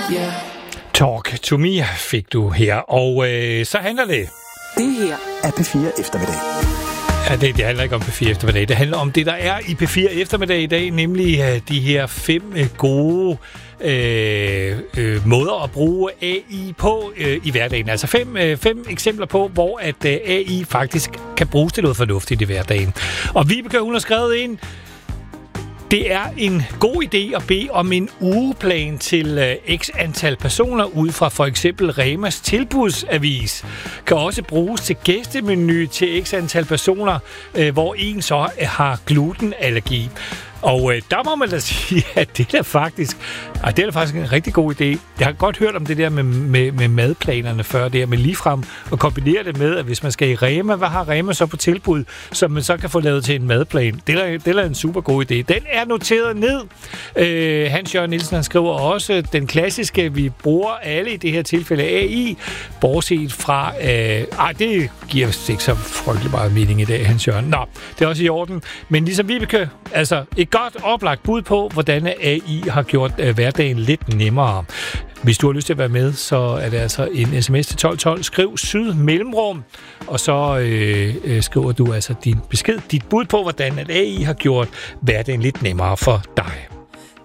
Yeah. Talk to me fik du her, og så handler det. Det her er P4 Eftermiddag. Ja, det handler ikke om P4 Eftermiddag. Det handler om det, der er i P4 Eftermiddag i dag, nemlig de her 5 gode måder at bruge AI på i hverdagen. Altså 5 eksempler på, hvor at AI faktisk kan bruges til noget fornuftigt i hverdagen. Og Vibeke, hun har skrevet ind, det er en god idé at bede om en ugeplan til x antal personer ud fra for eksempel Remas tilbudsavis. Kan også bruges til gæstemenu til x antal personer, hvor en så har glutenallergi. Og der må man da sige, at det er faktisk en rigtig god idé. Jeg har godt hørt om det der med madplanerne før, det her med ligefrem at kombinere det med, at hvis man skal i Rema, hvad har Rema så på tilbud, som man så kan få lavet til en madplan? Det er en super god idé. Den er noteret ned. Hans Jørgen Nielsen, han skriver også, den klassiske, vi bruger alle i det her tilfælde AI, bortset fra... det giver ikke så frygtelig meget mening i dag, Hans Jørgen. Nå, det er også i orden. Men ligesom Vibeke, altså et godt oplagt bud på, hvordan AI har gjort hverdagen lidt nemmere. Hvis du har lyst til at være med, så er det altså en sms til 1212. Skriv syd mellemrum, og så skriver du altså din besked, dit bud på, hvordan AI har gjort hverdagen lidt nemmere for dig.